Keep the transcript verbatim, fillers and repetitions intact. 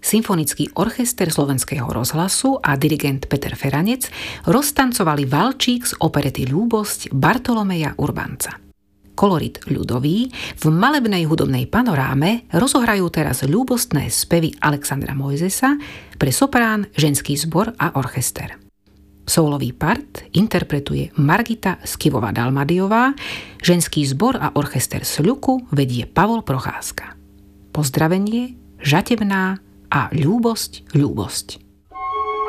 Symfonický orchester Slovenského rozhlasu a dirigent Peter Feranec roztancovali valčík z operety Ľúbosť Bartolomeja Urbanca. Kolorit ľudový v malebnej hudobnej panoráme rozohrajú teraz ľúbostné spevy Alexandra Mojzesa pre soprán, ženský zbor a orchester. Soulový part interpretuje Margita Skivová-Dalmadiová, ženský zbor a orchester Sľuku vedie Pavol Procházka. Pozdravenie, Žatevná a Ľúbosť, Ľúbosť.